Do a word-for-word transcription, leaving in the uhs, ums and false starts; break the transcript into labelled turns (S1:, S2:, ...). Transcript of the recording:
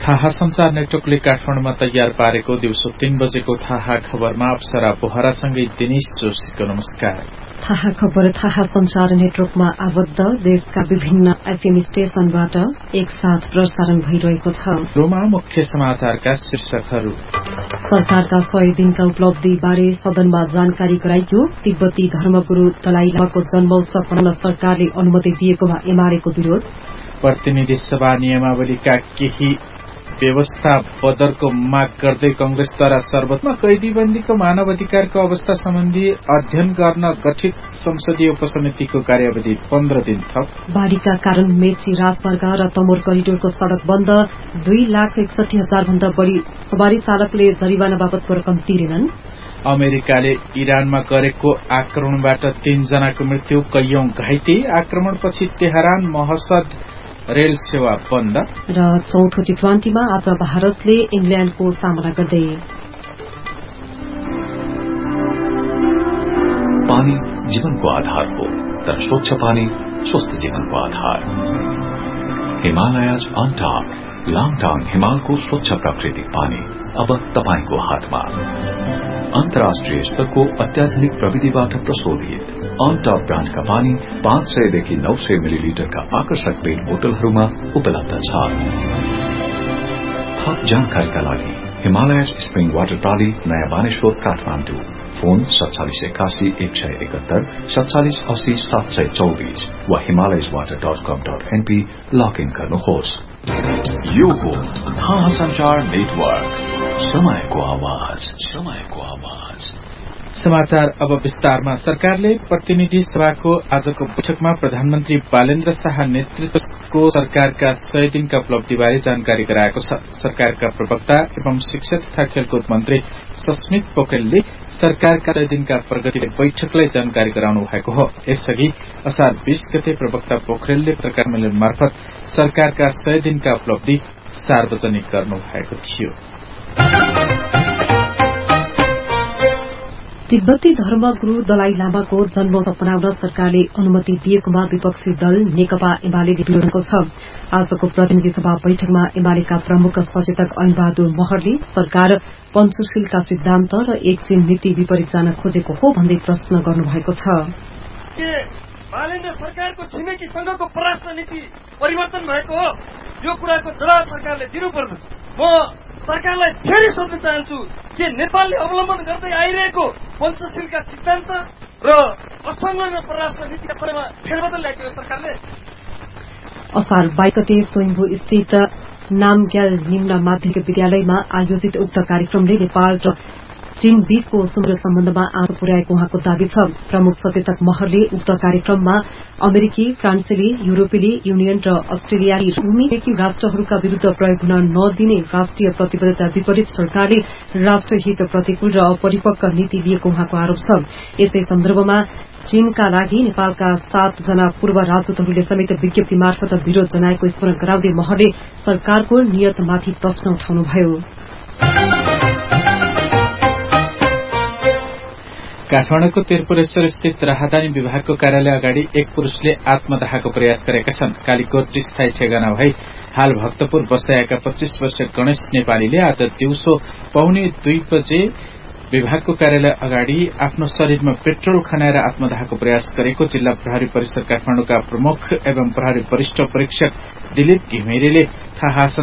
S1: थाहा संचार नेटवर्कले काठमाडौँमा तयार पारेको दिउँसो तीन बजेको थाहा खबरमा अप्सरा बोहरासँगै दिनेश जोशीको नमस्कार।
S2: थाहा खबर थाहा संचार नेटवर्कमा आबद्ध देशका विभिन्न एफएम स्टेशनबाट एकसाथ प्रसारण भइरहेको छ।
S1: रोमा मुख्य समाचारका शीर्षकहरू।
S2: सरकारका सय दिनका उपलब्धि बारे सदनमा जानकारी गराइयो। तिब्बती धर्मगुरू दलाई लामाको जन्मोत्सव मनाउन सरकारले अनुमति दिएकोमा एमालेको विरोध।
S1: प्रतिनिधि सभा नियमावलीका केही व्यवस्था बदरको माग गर्दै कंग्रेसद्वारा सर्वोच्च कैदीबन्दीको मानव अधिकारको अवस्था सम्बन्धी अध्ययन गर्न गठित संसदीय उपसमितिको कार्यावधि पन्ध्र दिन थप।
S2: बाढ़ीका कारण मेची राजमार्ग र तमोर करिडोरको सड़क बन्द। दुई लाख एकसठी हजार भन्दा बढ़ी सवारी चालकले जरिवाना बापतको रकम तिरेनन्।
S1: अमेरिकाले इरानमा गरेको आक्रमणबाट तीनजनाको मृत्यु, कैयौं घाइते। आक्रमणपछि तेहरान महसद रेल सेवा बन्द।
S2: र चौथो टी ट्वेन्टीमा आज भारतले इंग्ल्याण्डको सामना गर्दै।
S3: पानी जीवनको आधार हो, तर स्वच्छ पानी स्वस्थ जीवनको आधार। हिमालयज अन टॉप, लाङटाङ हिमालको स्वच्छ प्राकृतिक पानी अब तपाईको हातमा। अन्तर्राष्ट्रिय स्तरको अत्याधुनिक प्रविधिबाट प्रशोधित अन टॉप ब्रान्डका पानी पाँच सयदेखि नौ सय मिलिलिटरका आकर्षक पेट बोतलहरूमा उपलब्ध छ। थप जानकारीका लागि हिमालयज स्प्रिङ वाटर प्रणाली, नयाँ बानेश्वर, काठमाडौँ। फोन सत्तालिस एकासी एक सय एकहत्तर सत्तालिस अस्सी सात सय चौबीस वा हिमालयज वाटर डट कम डट एनपी लगइन गर्नुहोस्। यो हो थाहा संचार नेटवर्क, समयको आवाज, समयको आवाज।
S1: समाचार अब विस्तारमा। सरकारले प्रतिनिधि सभाको आजको बैठकमा प्रधानमन्त्री बालेन्द्र शाह नेतृत्वको सरकारका सय दिनका उपलब्धिबारे जानकारी गराएको छ। सरकारका प्रवक्ता एवं शिक्षा तथा खेलकुद मन्त्री सस्मित पोखरेलले सरकारका सय दिनका प्रगतिले बैठकलाई जानकारी गराउनु भएको हो। यसअघि असार बीस गते प्रवक्ता पोखरेलले पत्रकार सम्मेलन मार्फत सरकारका सय दिनका उपलब्धि सार्वजनिक गर्नु भएको थियो।
S2: तिब्बती धर्मगुरू दलाई लामाको जन्मोत्सव मनाउन सरकारले अनुमति दिएकोमा विपक्षी दल नेकपा एमालेले विरोधको छ। आजको प्रतिनिधि सभा बैठकमा एमालेका प्रमुख सचेतक ऐनबहादुर महरले सरकार पञ्चशीलका सिद्धान्त र एक चीन नीति विपरीत जान खोजेको हो भन्दै प्रश्न गर्नुभएको छ।
S4: बालेन्द्र सरकारको छिमेकीसँगको परराष्ट्र नीति परिवर्तन भएको हो, यो कुराको जवाब सरकारले दिनुपर्दछ। म सरकारलाई फेरि सोध्न चाहन्छु के नेपालले अवलम्बन गर्दै आइरहेको पञ्चशीलका सिद्धान्त र असंलग्न परराष्ट्र नीतिका बारेमा फेरबदल ल्याएको सरकारले?
S2: असार बाइस गते स्वयम्भू स्थित नामग्याल निम्न माध्यमिक विद्यालयमा आयोजित उक्त कार्यक्रमले नेपाल र चीन बीचको सुमूल्य सम्बन्धमा आँचो पुर्याएको उहाँको दावी छ। प्रमुख सचेतक महरले उक्त कार्यक्रममा अमेरिकी, फ्रान्सेली, युरोपेली युनियन र अस्ट्रेलियाली भूमिकी राष्ट्रहरूका विरूद्ध प्रयोग हुन नदिने राष्ट्रिय प्रतिबद्धता विपरीत सरकारले राष्ट्रहित प्रतिकूल र अपरिपक्व नीति लिएको उहाँको आरोप छ। यसै सन्दर्भमा चीनका लागि नेपालका सात जना पूर्व राजदूतहरूले समेत विज्ञप्ति मार्फत विरोध जनाएको स्मरण गराउँदै महरले सरकारको नियतमाथि प्रश्न उठाउनुभयो।
S1: काठमाडौँको तेरपुरेश्वर स्थित राहदानी विभागको कार्यालय अगाडि एक पुरूषले आत्मदाहको प्रयास गरेका छन्। कालीकोट स्थायी ठेगाना भई हाल भक्तपुर बसाएका पच्चीस वर्षीय गणेश नेपालीले आज दिउँसो पौने दुई बजे विभागको कार्यालय अगाडि आफ्नो शरीरमा पेट्रोल खनाएर आत्मदाहको प्रयास गरेको जिल्ला प्रहरी परिषद काठमाडौँका प्रमुख एवं प्रहरी वरिष्ठ परीक्षक दिलीप घिमिरेले थाहा